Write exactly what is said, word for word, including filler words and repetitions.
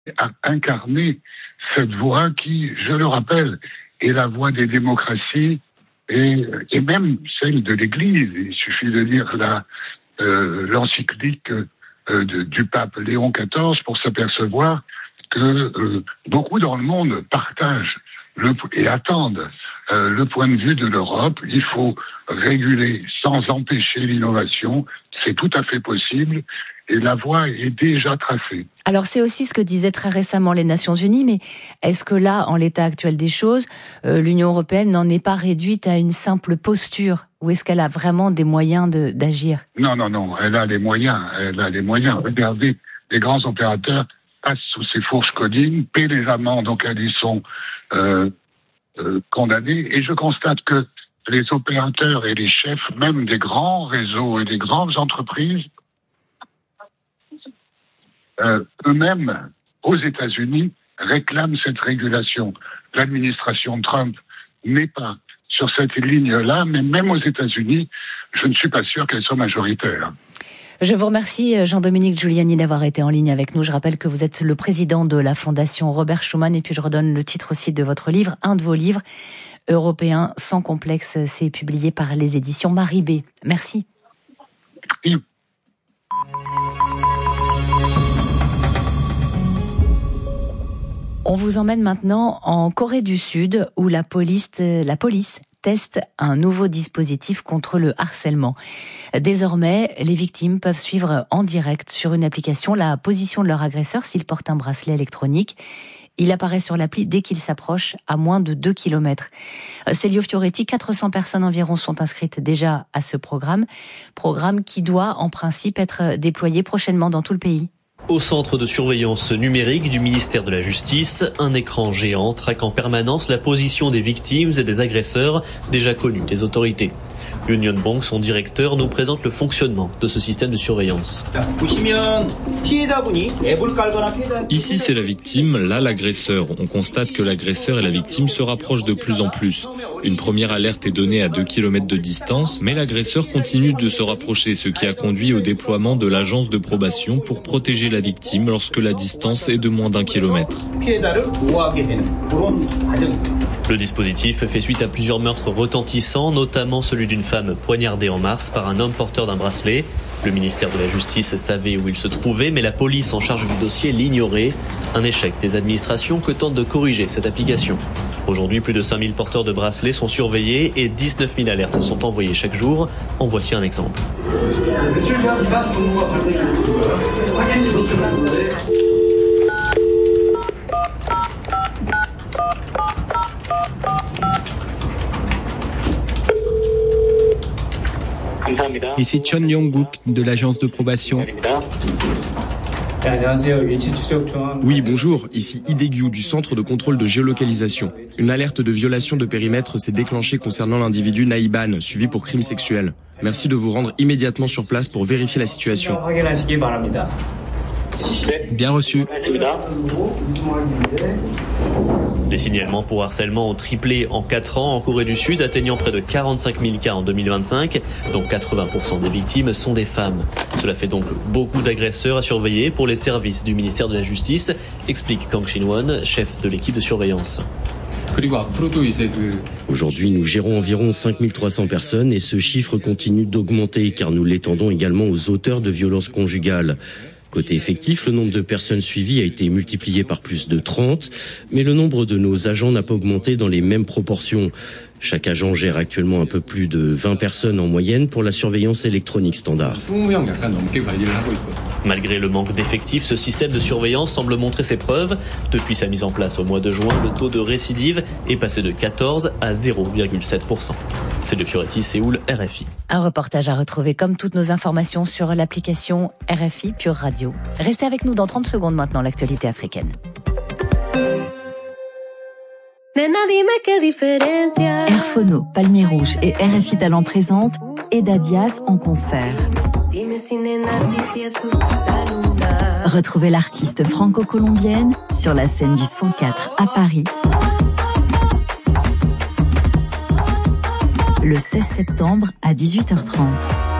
a incarné cette voix qui, je le rappelle, est la voix des démocraties et, et même celle de l'Église. Il suffit de lire la, euh, l'encyclique euh, de, du pape Léon quatorze pour s'apercevoir que euh, beaucoup dans le monde partagent le, et attendent euh, le point de vue de l'Europe. Il faut réguler sans empêcher l'innovation. C'est tout à fait possible. Et la voie est déjà tracée. Alors c'est aussi ce que disaient très récemment les Nations Unies, mais est-ce que là, en l'état actuel des choses, euh, l'Union européenne n'en est pas réduite à une simple posture, ou est-ce qu'elle a vraiment des moyens de, d'agir? Non, non, non, elle a les moyens, elle a les moyens. Regardez, les grands opérateurs passent sous ces fourches codines, paient les amendes auxquelles ils sont euh, euh, condamnés, et je constate que les opérateurs et les chefs, même des grands réseaux et des grandes entreprises, Euh, eux-mêmes, aux États-Unis, réclament cette régulation. L'administration Trump n'est pas sur cette ligne-là, mais même aux États-Unis, je ne suis pas sûr qu'elle soit majoritaire. Je vous remercie, Jean-Dominique Giuliani, d'avoir été en ligne avec nous. Je rappelle que vous êtes le président de la Fondation Robert Schuman, et puis je redonne le titre aussi de votre livre, un de vos livres, Européens sans complexe. C'est publié par les éditions Marie B. Merci. Oui. On vous emmène maintenant en Corée du Sud, où la police, la police teste un nouveau dispositif contre le harcèlement. Désormais, les victimes peuvent suivre en direct sur une application la position de leur agresseur s'il porte un bracelet électronique. Il apparaît sur l'appli dès qu'il s'approche à moins de deux kilomètres. Célio Fioretti, quatre cents personnes environ sont inscrites déjà à ce programme. Programme qui doit en principe être déployé prochainement dans tout le pays. Au centre de surveillance numérique du ministère de la Justice, un écran géant traque en permanence la position des victimes et des agresseurs déjà connus des autorités. Union Bank, son directeur, nous présente le fonctionnement de ce système de surveillance. Ici, c'est la victime, là, l'agresseur. On constate que l'agresseur et la victime se rapprochent de plus en plus. Une première alerte est donnée à deux kilomètres de distance, mais l'agresseur continue de se rapprocher, ce qui a conduit au déploiement de l'agence de probation pour protéger la victime lorsque la distance est de moins d'un kilomètre. Le dispositif fait suite à plusieurs meurtres retentissants, notamment celui d'une femme poignardée en mars par un homme porteur d'un bracelet. Le ministère de la Justice savait où il se trouvait, mais la police en charge du dossier l'ignorait. Un échec des administrations que tente de corriger cette application. Aujourd'hui, plus de cinq mille porteurs de bracelets sont surveillés et dix-neuf mille alertes sont envoyées chaque jour. En voici un exemple. Ici Chon Yong-guk de l'agence de probation. Oui, bonjour, ici Idegyu du centre de contrôle de géolocalisation. Une alerte de violation de périmètre s'est déclenchée concernant l'individu Naïban, suivi pour crime sexuel. Merci de vous rendre immédiatement sur place pour vérifier la situation. Bien reçu. Les signalements pour harcèlement ont triplé en quatre ans en Corée du Sud, atteignant près de quarante-cinq mille cas en deux mille vingt-cinq, dont quatre-vingts pour cent des victimes sont des femmes. Cela fait donc beaucoup d'agresseurs à surveiller pour les services du ministère de la Justice, explique Kang Shin-won, chef de l'équipe de surveillance. Aujourd'hui, nous gérons environ cinq mille trois cents personnes et ce chiffre continue d'augmenter car nous l'étendons également aux auteurs de violences conjugales. Côté effectif, le nombre de personnes suivies a été multiplié par plus de trente, mais le nombre de nos agents n'a pas augmenté dans les mêmes proportions. Chaque agent gère actuellement un peu plus de vingt personnes en moyenne pour la surveillance électronique standard. Malgré le manque d'effectifs, ce système de surveillance semble montrer ses preuves. Depuis sa mise en place au mois de juin, le taux de récidive est passé de quatorze à zéro virgule sept pour cent. C'est de Fioretti, Séoul, R F I. Un reportage à retrouver comme toutes nos informations sur l'application R F I Pure Radio. Restez avec nous dans trente secondes maintenant, l'actualité africaine. Airphono, Palmier Rouge et R F I Talent présentent Eda Diaz en concert. Retrouvez l'artiste franco-colombienne sur la scène du cent quatre à Paris le seize septembre à dix-huit heures trente.